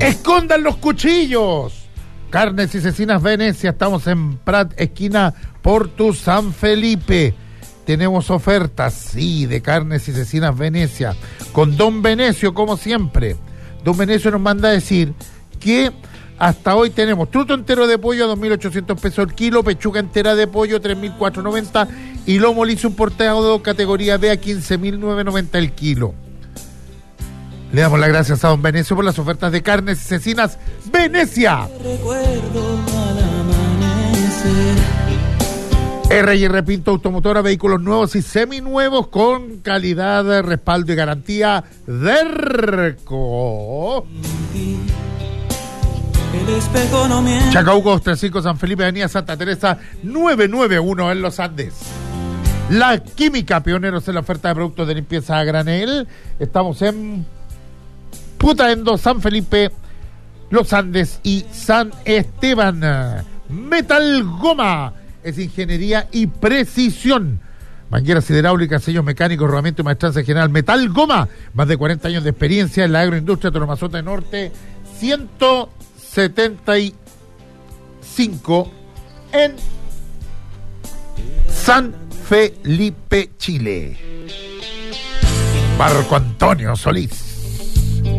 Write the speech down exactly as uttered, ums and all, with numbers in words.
Escondan los cuchillos. Carnes y Cecinas Venecia, estamos en Prat, esquina Porto San Felipe. Tenemos ofertas, sí, de Carnes y Cecinas Venecia, con Don Venecio, como siempre. Don Venecio nos manda a decir que hasta hoy tenemos truto entero de pollo a dos mil ochocientos pesos el kilo, pechuga entera de pollo tres mil cuatrocientos noventa y lomo liso importado categoría B a quince mil novecientos noventa el kilo. Le damos las gracias a Don Venecio por las ofertas de Carnes y Cecinas Venecia. Recuerdo al amanecer. R y R Pinto Automotora, vehículos nuevos y seminuevos con calidad, respaldo y garantía. Derco. El espejo no miente. Chacabuco dos treinta y cinco, San Felipe, Avenida Santa Teresa novecientos noventa y uno en Los Andes. La Química, pioneros en la oferta de productos de limpieza a granel. Estamos en Putaendo, San Felipe, Los Andes y San Esteban. Metal Goma es ingeniería y precisión. Mangueras hidráulicas, sellos mecánicos, rodamiento y maestranza general. Metal Goma, más de cuarenta años de experiencia en la agroindustria. Toromazota Norte ciento setenta y cinco en San Felipe, Chile. Marco Antonio Solís.